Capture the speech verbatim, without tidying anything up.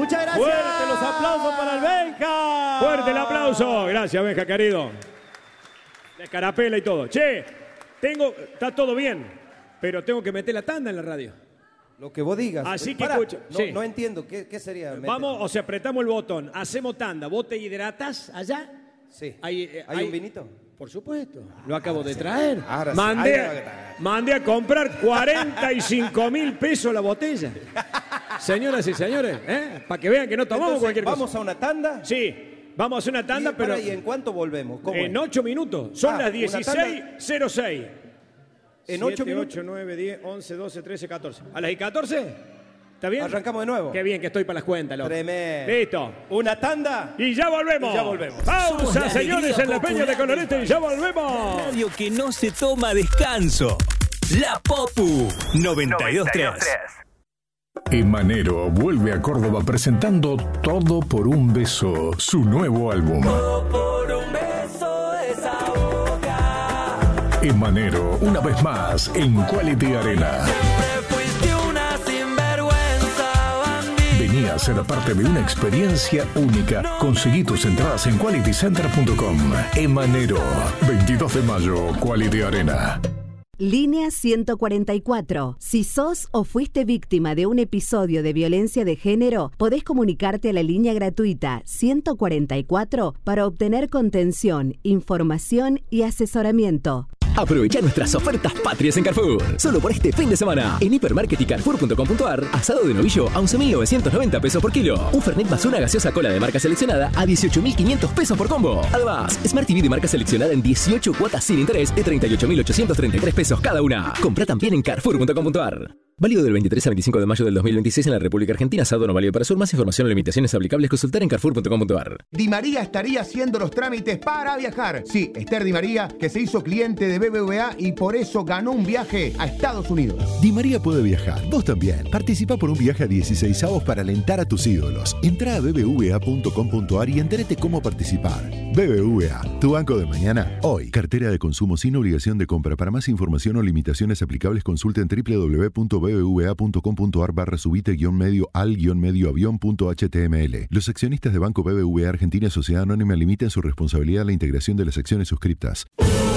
Muchas gracias. Fuerte los aplausos para el Benja. Fuerte el aplauso. Gracias, Benja, querido. La escarapela y todo. Che, tengo, está todo bien, pero tengo que meter la tanda en la radio. Lo que vos digas. Así que Pará, escucha. No, Sí. no entiendo. ¿Qué, qué sería? meter? Vamos, o sea, apretamos el botón, hacemos tanda. ¿Vos te hidratas allá? Sí. Hay, eh, ¿Hay hay- un vinito? Por supuesto. Lo acabo de traer. Ahora sí. Mandé, Ahí- mandé a comprar cuarenta y cinco mil pesos la botella. Señoras y señores, ¿eh? Para que vean que no tomamos Entonces, cualquier cosa. ¿vamos a una tanda? Sí, vamos a hacer una tanda, y, pero pará, ¿y en cuánto volvemos? ¿Cómo en es? ocho minutos. Son Ah, las una dieciséis cero seis. En ocho minutos. ocho, nueve, diez, once, doce, trece, catorce. ¿A las catorce? ¿Está bien? Arrancamos de nuevo. Qué bien que estoy para las cuentas, loco. Tremendo. Listo. Una tanda. Y ya volvemos. Y ya volvemos. Pausa, Somos la señores, alegría en la Peña de popular Colorete y ya volvemos. Radio que no se toma descanso. La Popu noventa y dos punto tres. Emanero vuelve a Córdoba presentando Todo por un beso, su nuevo álbum. Por un beso de esa boca. Emanero, una vez más, en Quality Arena. Siempre fuiste una sinvergüenza, bandida. Vení a ser parte de una experiencia única. Conseguí tus entradas en quality center punto com. Emanero, veintidós de mayo, Quality Arena. Línea ciento cuarenta y cuatro. Si sos o fuiste víctima de un episodio de violencia de género, podés comunicarte a la línea gratuita ciento cuarenta y cuatro para obtener contención, información y asesoramiento. Aprovecha nuestras ofertas patrias en Carrefour. Solo por este fin de semana. En Hipermarket y Carrefour punto com punto ar, asado de novillo a once mil novecientos noventa pesos por kilo. Un Fernet más una gaseosa cola de marca seleccionada a dieciocho mil quinientos pesos por combo. Además, Smart T V de marca seleccionada en dieciocho cuotas sin interés de treinta y ocho mil ochocientos treinta y tres pesos cada una. Compra también en Carrefour punto com punto ar. Válido del veintitrés al veinticinco de mayo del dos mil veintiséis en la República Argentina. Asado no válido para sur. Más información o limitaciones aplicables consultar en Carrefour punto com punto ar. Di María estaría haciendo los trámites para viajar. Sí, Esther Di María, que se hizo cliente de B B V A y por eso ganó un viaje a Estados Unidos. Di María puede viajar. Vos también. Participa por un viaje a dieciséis avos para alentar a tus ídolos. Entrá a b b v a punto com punto ar y entérate cómo participar. B B V A, tu banco de mañana, hoy. Cartera de consumo sin obligación de compra. Para más información o limitaciones aplicables, consulta en w w w punto b b v a punto com punto ar barra subite guión medio al guión medio avión punto h t m l. Los accionistas de Banco B B V A Argentina Sociedad Anónima limitan su responsabilidad a la integración de las acciones suscriptas.